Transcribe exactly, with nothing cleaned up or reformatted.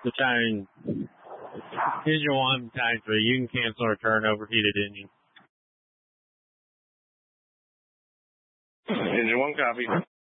Battalion, engine one, battalion three, you can cancel return overheated engine. Engine one, copy.